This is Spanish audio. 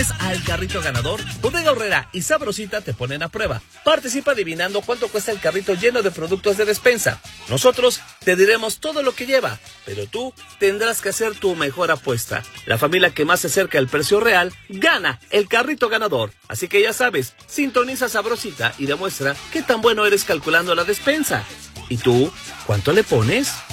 pones al carrito ganador, Bodega Aurrera y Sabrosita te ponen a prueba. Participa adivinando cuánto cuesta el carrito lleno de productos de despensa. Nosotros te diremos todo lo que lleva, pero tú tendrás que hacer tu mejor apuesta. La familia que más se acerca al precio real gana el carrito ganador. Así que ya sabes, sintoniza Sabrosita y demuestra qué tan bueno eres calculando la despensa. ¿Y tú, cuánto le pones?